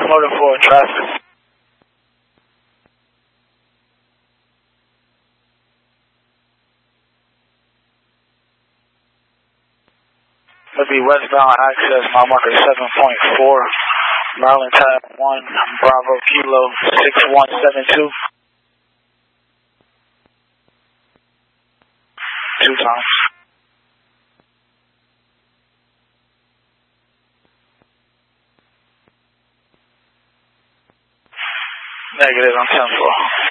Motor 4 traffic. Will be westbound access, mile marker 7.4, Maryland Type 1, Bravo Kilo 6172. 2 times. Negative on 10-4.